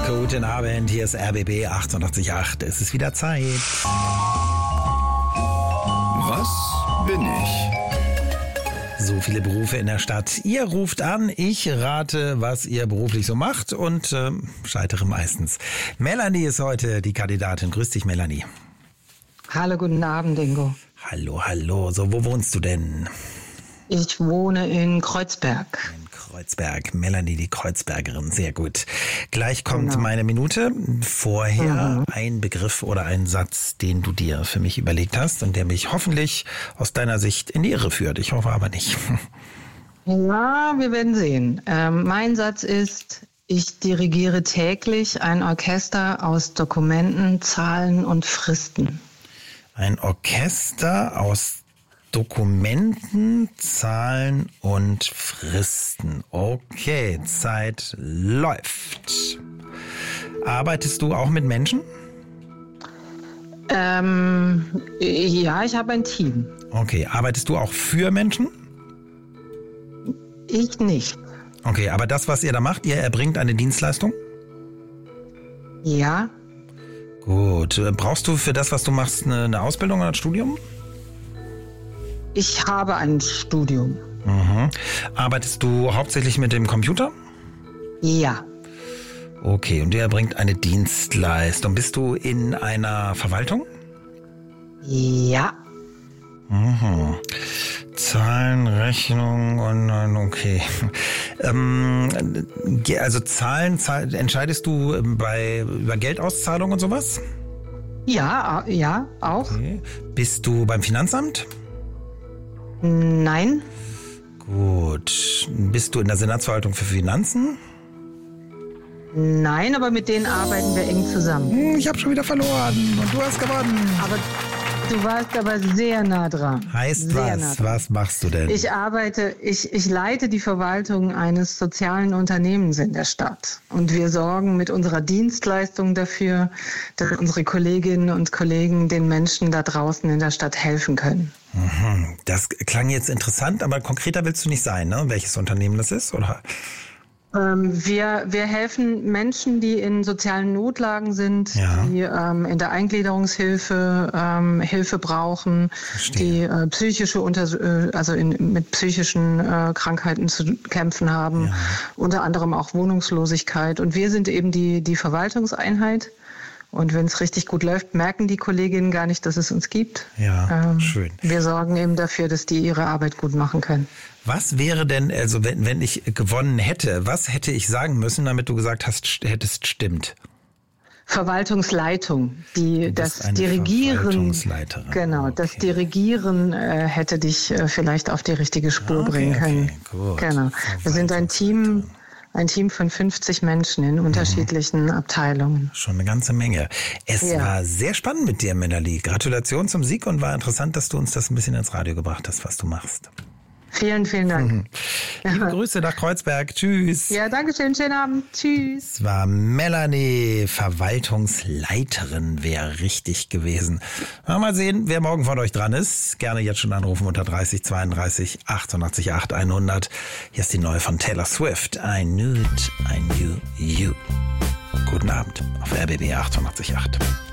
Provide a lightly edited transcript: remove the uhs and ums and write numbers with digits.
Guten Abend, hier ist RBB 88.8. Es ist wieder Zeit. Was bin ich? So viele Berufe in der Stadt. Ihr ruft an, ich rate, was ihr beruflich so macht und scheitere meistens. Melanie ist heute die Kandidatin. Grüß dich, Melanie. Hallo, guten Abend, Ingo. Hallo. So, wo wohnst du denn? Ich wohne in Kreuzberg. In Kreuzberg. Melanie, die Kreuzbergerin. Sehr gut. Gleich kommt meine Minute. Vorher ein Begriff oder ein Satz, den du dir für mich überlegt hast und der mich hoffentlich aus deiner Sicht in die Irre führt. Ich hoffe aber nicht. Ja, wir werden sehen. Mein Satz ist: Ich dirigiere täglich ein Orchester aus Dokumenten, Zahlen und Fristen. Ein Orchester aus Dokumenten, Zahlen und Fristen. Okay, Zeit läuft. Arbeitest du auch mit Menschen? Ja, ich habe ein Team. Okay, arbeitest du auch für Menschen? Ich nicht. Okay, aber das, was ihr da macht, ihr erbringt eine Dienstleistung? Ja. Gut. Brauchst du für das, was du machst, eine Ausbildung oder ein Studium? Ich habe ein Studium. Mhm. Arbeitest du hauptsächlich mit dem Computer? Ja. Okay, und ihr erbringt eine Dienstleistung. Bist du in einer Verwaltung? Ja. Mhm. Zahlen, Rechnung und okay. Also Zahlen, entscheidest du über Geldauszahlung und sowas? Ja, auch. Okay. Bist du beim Finanzamt? Nein. Gut. Bist du in der Senatsverwaltung für Finanzen? Nein, aber mit denen arbeiten wir eng zusammen. Ich habe schon wieder verloren und du hast gewonnen. Aber du warst aber sehr nah dran. Heißt sehr was? Was machst du denn? Ich leite die Verwaltung eines sozialen Unternehmens in der Stadt. Und wir sorgen mit unserer Dienstleistung dafür, dass unsere Kolleginnen und Kollegen den Menschen da draußen in der Stadt helfen können. Das klang jetzt interessant, aber konkreter willst du nicht sein, ne? Welches Unternehmen das ist, oder? Wir helfen Menschen, die in sozialen Notlagen sind, die in der Eingliederungshilfe Hilfe brauchen, die mit psychischen Krankheiten zu kämpfen haben, unter anderem auch Wohnungslosigkeit. Und wir sind eben die Verwaltungseinheit. Und wenn es richtig gut läuft, merken die Kolleginnen gar nicht, dass es uns gibt. Ja, schön. Wir sorgen eben dafür, dass die ihre Arbeit gut machen können. Was wäre denn, also wenn ich gewonnen hätte, was hätte ich sagen müssen, damit du gesagt hättest, stimmt? Verwaltungsleitung, das Dirigieren. Verwaltungsleiterin. Genau, okay. Das Dirigieren hätte dich vielleicht auf die richtige Spur bringen können. Gut. Genau. Wir sind ein Team von 50 Menschen in unterschiedlichen Abteilungen. Schon eine ganze Menge. Es war sehr spannend mit dir, Melanie. Gratulation zum Sieg und war interessant, dass du uns das ein bisschen ins Radio gebracht hast, was du machst. Vielen, vielen Dank. Liebe Grüße nach Kreuzberg. Tschüss. Ja, danke schön. Schönen Abend. Tschüss. Es war Melanie, Verwaltungsleiterin, wäre richtig gewesen. Mal sehen, wer morgen von euch dran ist. Gerne jetzt schon anrufen unter 30 32 88 8 100. Hier ist die neue von Taylor Swift. I knew you. Guten Abend auf RBB 88.8.